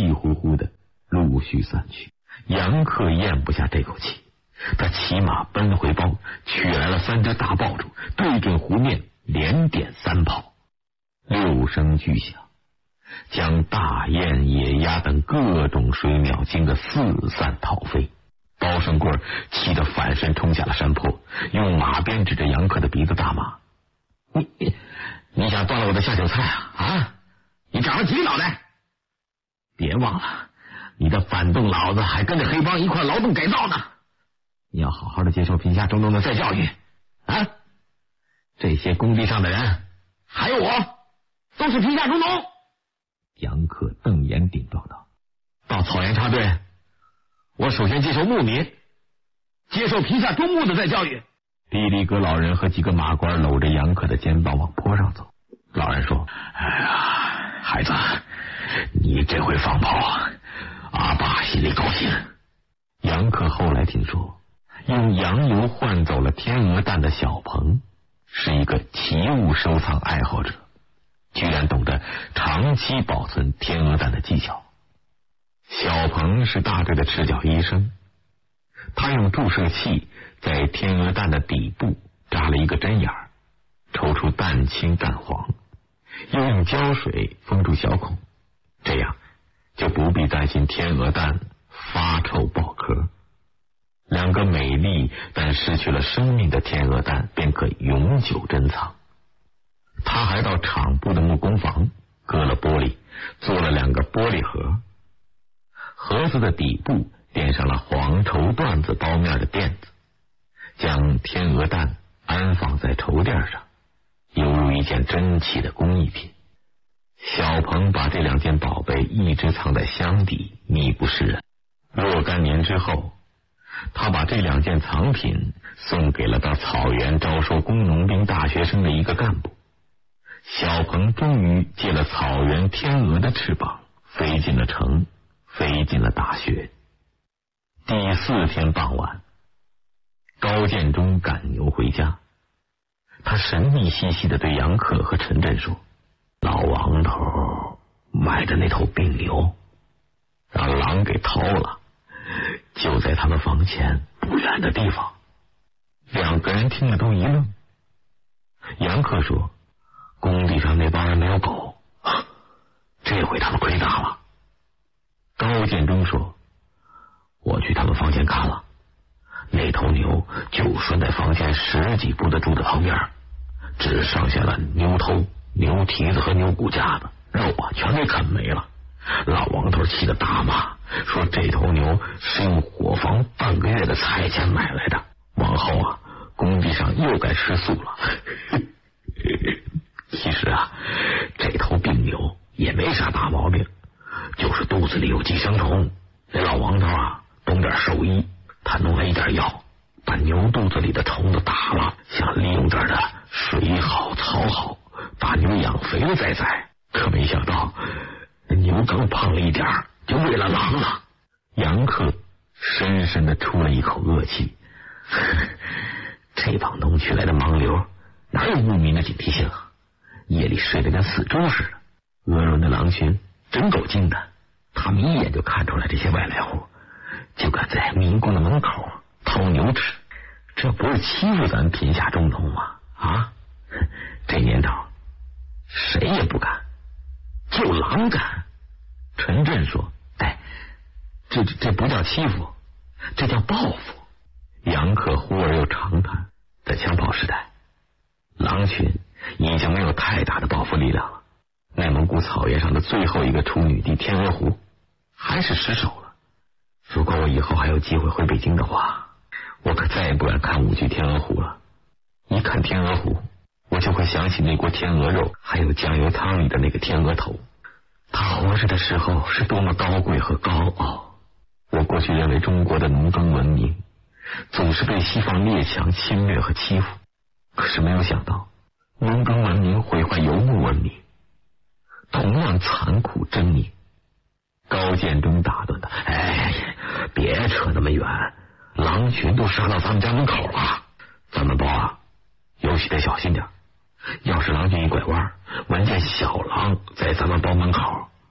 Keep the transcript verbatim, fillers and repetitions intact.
气呼呼的陆续散去。杨克咽不下这口气，他骑马奔回包，取来了三只大爆竹，对准湖面连点三炮，六声巨响，将大雁、野鸭等各种水鸟惊得四散逃飞。包胜贵气得反身冲下了山坡，用马鞭指着杨克的鼻子大骂：你你你想断了我的下酒菜啊啊！你长了几个脑袋？别忘了，你的反动老子还跟着黑帮一块劳动改造呢！你要好好的接受贫下中农的再教育啊！这些工地上的人，还有我，都是贫下中农。杨克瞪眼顶撞道：到草原插队，我首先接受牧民，接受贫下中牧的再教育。地里阁老人和几个马官搂着杨克的肩膀往坡上走。老人说：哎呀，孩子，你这回放炮，阿爸心里高兴。杨克后来听说，用羊油换走了天鹅蛋的小鹏是一个奇物收藏爱好者，居然懂得长期保存天鹅蛋的技巧。小鹏是大队的赤脚医生，他用注射器在天鹅蛋的底部扎了一个针眼儿，抽出蛋清蛋黄，又用胶水封住小孔，这样就不必担心天鹅蛋发臭爆壳。两个美丽但失去了生命的天鹅蛋便可永久珍藏。他还到厂部的木工房割了玻璃，做了两个玻璃盒，盒子的底部垫上了黄绸缎子包面的垫子，将天鹅蛋安放在绸垫上，犹如一件珍奇的工艺品。小鹏把这两件宝贝一直藏在箱底，秘不示人。若干年之后，他把这两件藏品送给了到草原招收工农兵大学生的一个干部。小鹏终于借了草原天鹅的翅膀，飞进了城，飞进了大学。第四天傍晚，高建中赶牛回家，他神秘兮兮地对杨克和陈震说：老王头买的那头病牛让狼给偷了，就在他们房前不远的地方。两个人听了都一愣。杨克说：工地上那帮人没有狗，这回他们亏大了。高建中说：我去他们房间看了，那头牛就拴在房间十几步的柱子旁边，只剩下了牛头、牛蹄子和牛骨架子，肉啊全给啃没了。老王头气得大骂，说这头牛是用伙房半个月的菜钱买来的，往后啊工地上又该吃素了。其实啊这头病牛也没啥大毛病，就是肚子里有寄生虫。那老王头啊懂点兽医，他弄了一点药，把牛肚子里的虫子打了，想利用这儿的水好草好把牛养肥了再宰。可没想到牛刚胖了一点就喂了狼了。杨克深深地出了一口恶气，这帮农区来的盲流哪有牧民的警惕性啊，夜里睡得跟死猪似的。鹅润的狼群真够精的，他们一眼就看出来这些外来户就敢在民工的门口偷牛吃，这不是欺负咱贫下中农吗？啊，这年头谁也不敢，就狼敢。陈震说：哎，这这不叫欺负，这叫报复。杨克忽而又长叹，在枪炮时代，狼群已经没有太大的报复力量了。内蒙古草原上的最后一个处女地天鹅湖还是失守了。如果我以后还有机会回北京的话，我可再也不敢看舞剧天鹅湖了。一看天鹅湖，我就会想起那锅天鹅肉还有酱油汤里的那个天鹅头，他活着的时候是多么高贵和高傲。我过去认为中国的农耕文明总是被西方列强侵略和欺负，可是没有想到农耕文明毁坏游牧文明，同样残酷狰狞。高建中打断他：哎，别扯那么远，狼群都杀到咱们家门口了，咱们包啊尤其得小心点，要是狼群一拐弯，闻见小狼在咱们包门口，